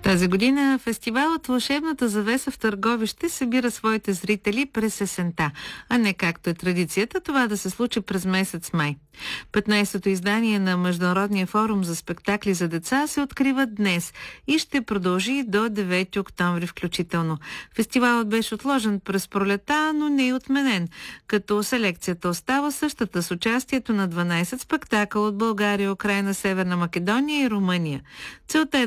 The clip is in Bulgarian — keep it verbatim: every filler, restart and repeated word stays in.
Тази година фестивалът "Вълшебната завеса" в Търговище събира своите зрители през есента, а не както е традицията това да се случи през месец май. петнайсетото издание на Международния форум за спектакли за деца се открива днес и ще продължи до девети октомври включително. Фестивалът беше отложен през пролета, но не и отменен, като селекцията остава същата с участието на дванайсет спектакъла от България, Украйна, Северна Македония и Румъния. Целта е